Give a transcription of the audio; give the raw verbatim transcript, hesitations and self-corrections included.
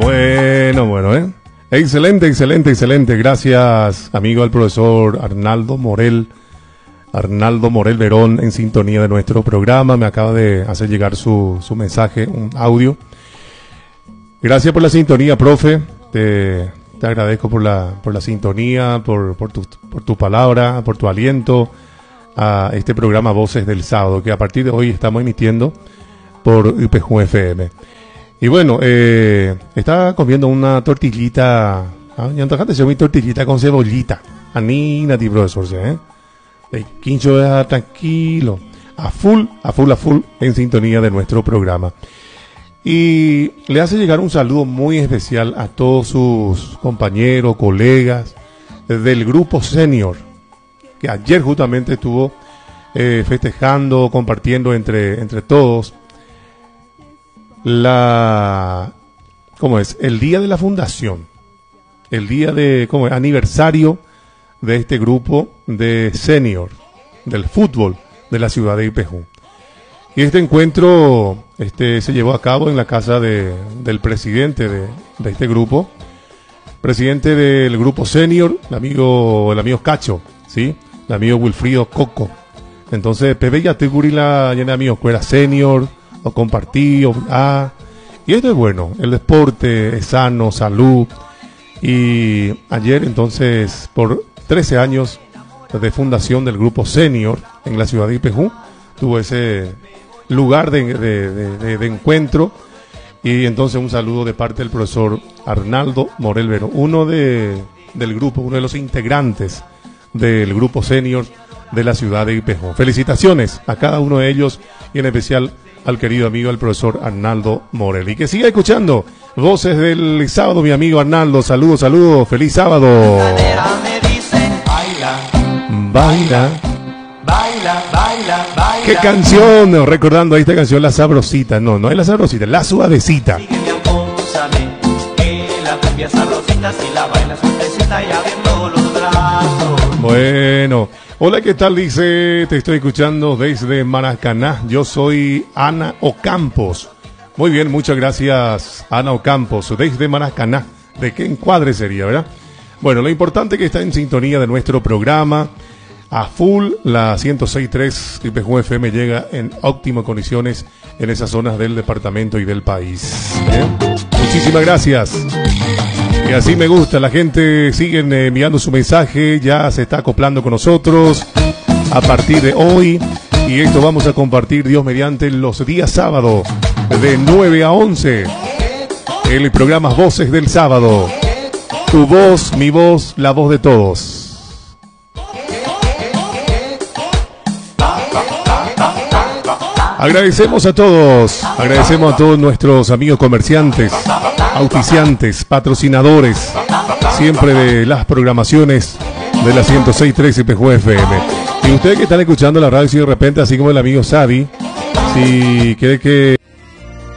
Bueno, bueno, ¿eh? Excelente, excelente, excelente. Gracias, amigo al profesor Arnaldo Morel. Arnaldo Morel Verón en sintonía de nuestro programa. Me acaba de hacer llegar su, su mensaje, un audio. Gracias por la sintonía, profe. Te, te agradezco por la, por la sintonía, por, por, tu, por tu palabra, por tu aliento a este programa Voces del Sábado, que a partir de hoy estamos emitiendo por U P J F M. Y bueno, eh, estaba comiendo una tortillita, ah, ya antojaste ser mi tortillita con cebollita. Anina, ti profesor, ¿eh? El quincho ya tranquilo, a full, a full, a full, en sintonía de nuestro programa. Y le hace llegar un saludo muy especial a todos sus compañeros, colegas del grupo Senior, que ayer justamente estuvo eh, festejando, compartiendo entre, entre todos la, ¿cómo es? El día de la fundación, el día de, ¿cómo es? Aniversario de este grupo de Senior, del fútbol de la ciudad de Ipejú. Y este encuentro este, se llevó a cabo en la casa de, del presidente de, de este grupo, presidente del grupo Senior, el amigo, el amigo Cacho, ¿sí? El amigo Wilfrido Coco. Entonces, Pepe ya te la llena de amigos, fuera Senior, o compartido, ah, y esto es bueno, el deporte es sano, salud. Y ayer entonces, por trece años de fundación del grupo Senior en la ciudad de Ipejú, tuvo ese lugar de, de, de, de encuentro. Y entonces un saludo de parte del profesor Arnaldo Morel Verón, uno de, del grupo, uno de los integrantes del grupo Senior de la ciudad de Ipejú. Felicitaciones a cada uno de ellos y en especial al querido amigo, el profesor Arnaldo Morel. Y que siga escuchando Voces del Sábado, mi amigo Arnaldo. Saludos, saludos, feliz sábado. Me dice, baila, Baila. baila, baila, baila. ¿Qué canción? Recordando esta canción, La Sabrosita. No, no es La Sabrosita, es La Suavecita. Sígueme, acósame, que la cumbia sabrosita, si la baila suavecita y abriendo los brazos. Bueno, hola, ¿qué tal? Dice, te estoy escuchando desde Maracaná. Yo soy Ana Ocampos. Muy bien, muchas gracias, Ana Ocampos, desde Maracaná. ¿De qué encuadre sería, verdad? Bueno, lo importante es que está en sintonía de nuestro programa. A full, la ciento seis punto tres I P J F M llega en óptimas condiciones en esas zonas del departamento y del país. ¿Eh? Muchísimas gracias. Y así me gusta, la gente sigue enviando su mensaje, ya se está acoplando con nosotros a partir de hoy. Y esto vamos a compartir, Dios mediante, los días sábado de nueve a once. El programa Voces del Sábado. Tu voz, mi voz, la voz de todos. Agradecemos a todos, agradecemos a todos nuestros amigos comerciantes, auspiciantes, patrocinadores, siempre de las programaciones de la ciento seis punto tres I P J F M. Y ustedes que están escuchando la radio, si de repente, así como el amigo Sadi, si quiere que